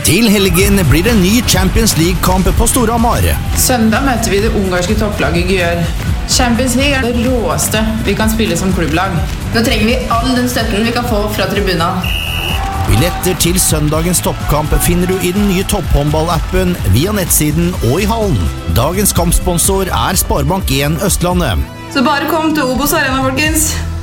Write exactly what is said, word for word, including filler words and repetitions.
Til helgen blir det en ny Champions League-kamp på Storhamar. Søndag møter vi det ungarske topplaget Győr. Champions League er det råeste vi kan spille som klubblag. Nå trenger vi all den støtten vi kan få fra tribuna. Billetter til søndagens toppkamp finner du i den nye topphåndball-appen via nettsiden og i hallen. Dagens kampsponsor er Sparebank en Østlandet. Så bare kom til Obos Arena, folkens!